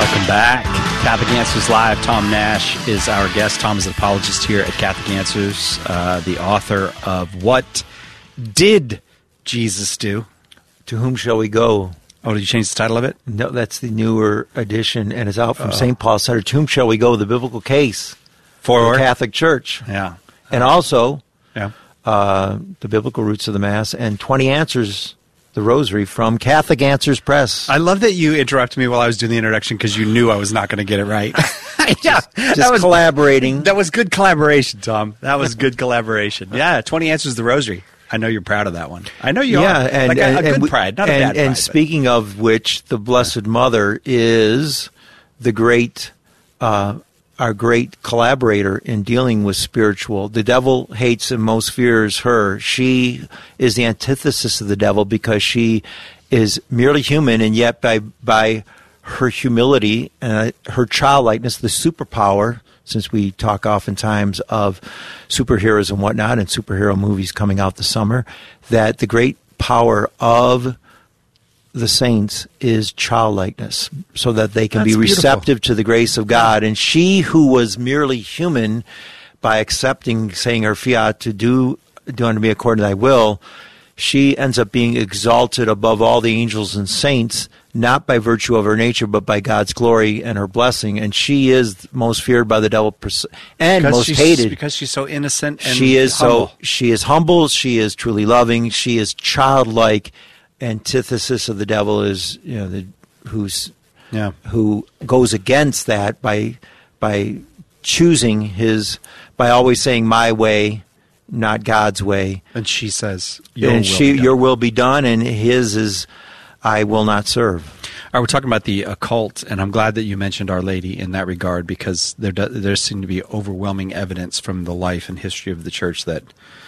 Welcome back. Catholic Answers Live. Tom Nash is our guest. Tom is an apologist here at Catholic Answers, the author of What Did Jesus Do? To Whom Shall We Go? Oh, did you change the title of it? No, that's the newer edition, and it's out from St. Paul Center. To Whom Shall We Go? The Biblical Case for the Catholic Church. Yeah. And also, yeah. The Biblical Roots of the Mass, and 20 Answers, the Rosary, from Catholic Answers Press. I love that you interrupted me while I was doing the introduction because you knew I was not going to get it right. Just collaborating. That was good collaboration, Tom. That was good collaboration. Yeah, 20 Answers, the Rosary. I know you're proud of that one. I know you are. And, like a good pride, not a bad pride. And speaking of which, the Blessed Mother is the great, our great collaborator in dealing with spiritual. The devil hates and most fears her. She is the antithesis of the devil because she is merely human, and yet by her humility and her childlikeness, the superpower, since we talk oftentimes of superheroes and whatnot and superhero movies coming out this summer, that the great power of the saints is childlikeness, so that they can be receptive to the grace of God. And she, who was merely human, by accepting, saying her fiat, to do unto me according to thy will, she ends up being exalted above all the angels and saints, not by virtue of her nature, but by God's glory and her blessing. And she is most feared by the devil and most hated. Because she's so innocent and she is humble. She is humble, she is truly loving, she is childlike. Antithesis of the devil is, who goes against that by choosing by always saying my way, not God's way. And she says, your will be done, and his is, I will not serve. All right, we're talking about the occult, and I'm glad that you mentioned Our Lady in that regard, because there seems to be overwhelming evidence from the life and history of the Church that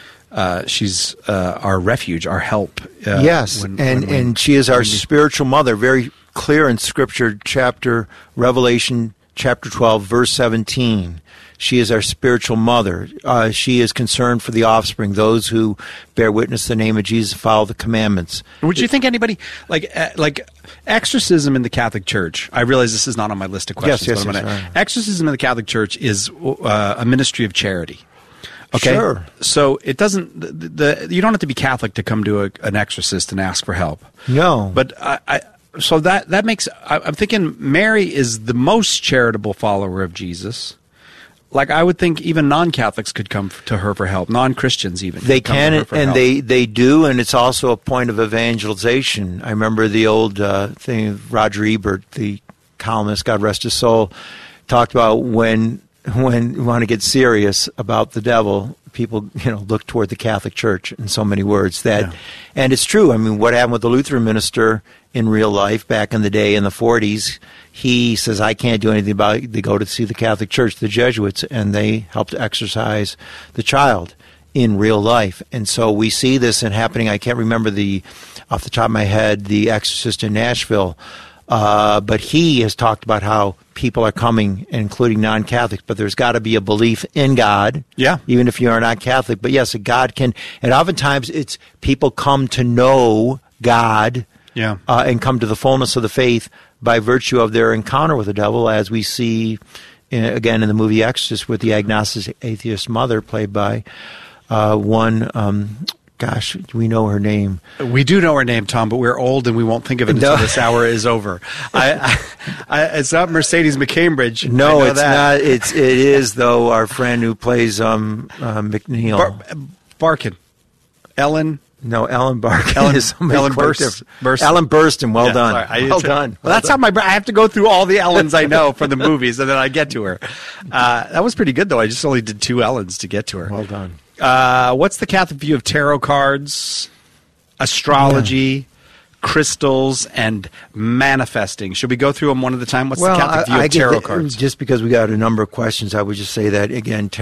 she's our refuge, our help. Yes, and she is our spiritual mother, very clear in Scripture, Revelation chapter 12, verse 17. She is our spiritual mother. She is concerned for the offspring, those who bear witness to the name of Jesus, follow the commandments. Would you think anybody, like exorcism in the Catholic Church, I realize this is not on my list of questions. Yes. Exorcism in the Catholic Church is a ministry of charity. Okay? Sure. So it doesn't, you don't have to be Catholic to come to an exorcist and ask for help. No. But so that makes, I'm thinking Mary is the most charitable follower of Jesus. Like, I would think even non-Catholics could come to her for help, non-Christians even. They can, and they do, and it's also a point of evangelization. I remember the old thing of Roger Ebert, the columnist, God rest his soul, talked about when you want to get serious about the devil, people look toward the Catholic Church in so many words. And it's true. I mean, what happened with the Lutheran minister in real life back in the day in the 40s? He says, I can't do anything about it. They go to see the Catholic Church, the Jesuits, and they help to exorcise the child in real life. And so we see this happening. I can't remember off the top of my head, the exorcist in Nashville, but he has talked about how people are coming, including non-Catholics, but there's got to be a belief in God, even if you are not Catholic. But yes, God can, and oftentimes it's people come to know God and come to the fullness of the faith by virtue of their encounter with the devil, as we see, again, in the movie Exorcist with the agnostic atheist mother, played by gosh, we know her name. We do know her name, Tom, but we're old and we won't think of it until this hour is over. It's not Mercedes McCambridge. No, it's not. It is, though, our friend who plays McNeil. Barkin. Ellen. No, Ellen Barkin. Ellen Burstyn. Ellen Burstyn. Well done. Well done. Well, that's how I have to go through all the Ellens I know from the movies, and then I get to her. That was pretty good, though. I just only did 2 Ellens to get to her. Well done. What's the Catholic view of tarot cards, astrology, crystals, and manifesting? Should we go through them one at a time? What's the Catholic view of tarot cards? Just because we got a number of questions, I would just say that, again,